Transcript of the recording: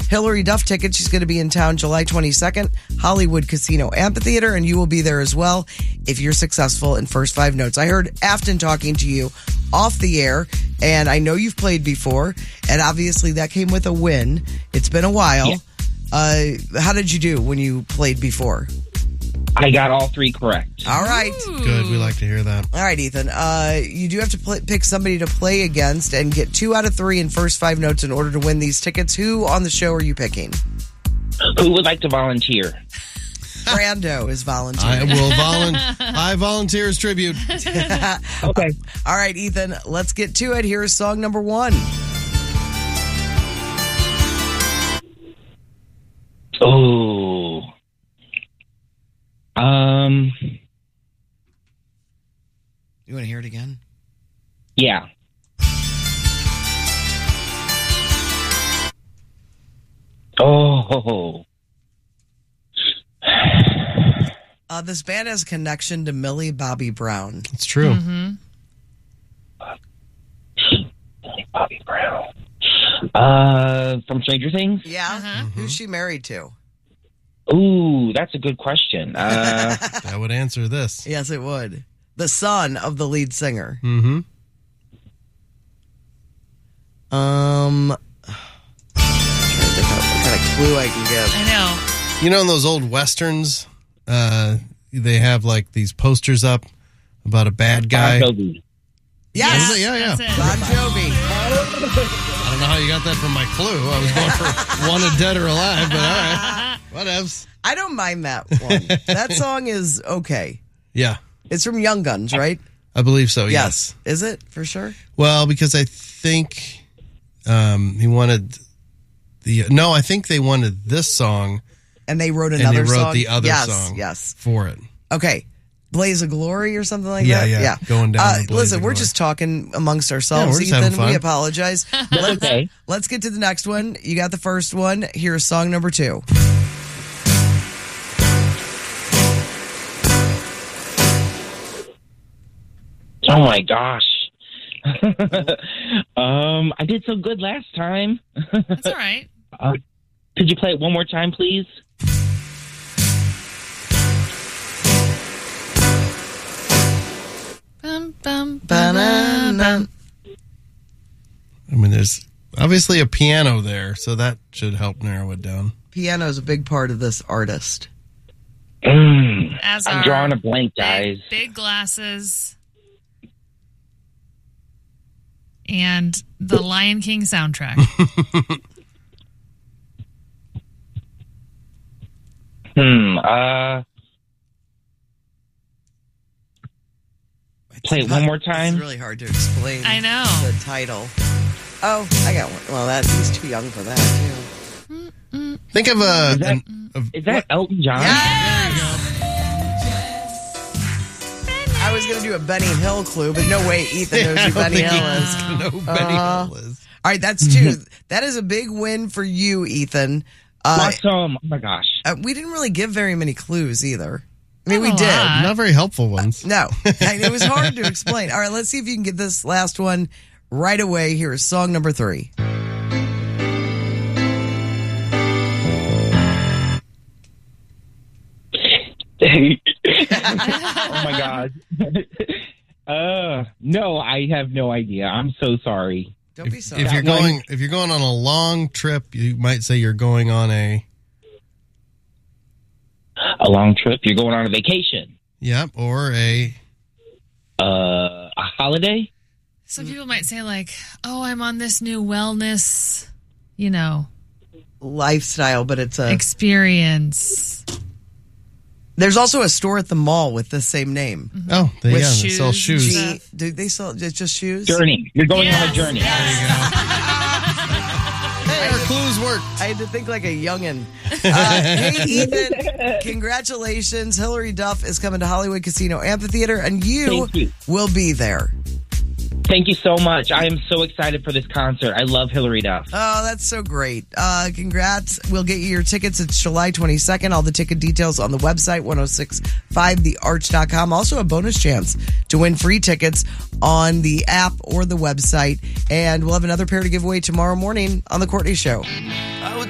Hillary Duff tickets. She's going to be in town July 22nd, Hollywood Casino Amphitheater, and you will be there as well if you're successful in first 5 notes. I heard Afton talking to you off the air, and I know you've played before, and obviously that came with a win. It's been a while. Yeah. How did you do when you played before? I got all 3 correct. All right. Ooh. Good. We like to hear that. All right, Ethan. You do have to pick somebody to play against and get 2 out of 3 in first 5 notes in order to win these tickets. Who on the show are you picking? Who would like to volunteer? Brando is volunteering. I volunteer as tribute. Okay. All right, Ethan, let's get to it. Here's song number 1. Oh. You want to hear it again? Yeah. Oh. This band has a connection to Millie Bobby Brown. It's true. Mm-hmm. Millie Bobby Brown. From Stranger Things? Yeah. Mm-hmm. Who's she married to? Ooh, that's a good question. That would answer this. Yes, it would. The son of the lead singer. Mm-hmm. I'm trying to think of what kind of clue I can give. I know. You know, in those old westerns, they have like these posters up about a bad guy. Bon Jovi. Yes. Yeah. Bon Jovi. I don't know how you got that from my clue. I was going for Wanted Dead or Alive, but all right. Whatevs. I don't mind that one. That song is okay. Yeah. It's from Young Guns, right? I believe so, yes. Is it? For sure? Well, because I think he wanted I think they wanted this song. And they wrote another song? And they wrote the other song for it. Okay. Blaze of Glory or something like that? Yeah. Going down the Blaze listen, of we're Glory. just talking amongst ourselves, we're just having Ethan. fun. We apologize. Let's get to the next one. You got the first one. Here's song number 2. Oh my gosh. I did so good last time. That's all right. Could you play it one more time, please? Bum, bum, Ba-na-na. I mean, there's obviously a piano there, so that should help narrow it down. Piano is a big part of this artist. As I'm are drawing a blank, guys. Big glasses. And the Lion King soundtrack. Play it one more time. It's really hard to explain. I know. The title. Oh, I got one. Well, he's too young for that, too. Think of Is that Elton John? Yes! I was going to do a Benny Hill clue, but no way Ethan knows who Benny Hill is. Benny Hill is. All right, that's 2. That is a big win for you, Ethan. Awesome. Oh, my gosh. We didn't really give very many clues either. I mean, we did. Not very helpful ones. No. It was hard to explain. All right, let's see if you can get this last one right away. Here is song number 3. Oh my God. No, I have no idea. I'm so sorry. Don't be sorry. If you're going on a long trip, you might say you're going on a long trip. You're going on a vacation. Yep, or a holiday. Some people might say like, "Oh, I'm on this new wellness, lifestyle," but it's a experience. There's also a store at the mall with the same name. Mm-hmm. Oh, they shoes sell shoes. Do they sell just shoes? Journey. You're going on a journey. Hey, our clues work. I had to think like a youngin'. Hey, Ethan, congratulations. Hillary Duff is coming to Hollywood Casino Amphitheater, and you will be there. Thank you so much. I am so excited for this concert. I love Hillary Duff. Oh, that's so great. Congrats. We'll get you your tickets. It's July 22nd. All the ticket details on the website, 1065thearch.com. Also a bonus chance to win free tickets on the app or the website. And we'll have another pair to give away tomorrow morning on The Courtney Show.